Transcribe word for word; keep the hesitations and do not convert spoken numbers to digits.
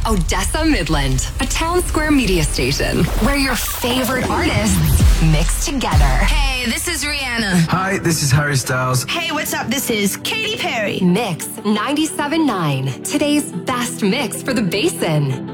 Odessa Midland, a town square media station where your favorite artists mix together. Hey, this is Rihanna. Hi, this is Harry Styles. Hey, what's up? This is Katy Perry. Mix ninety-seven point nine, today's best mix for the Basin.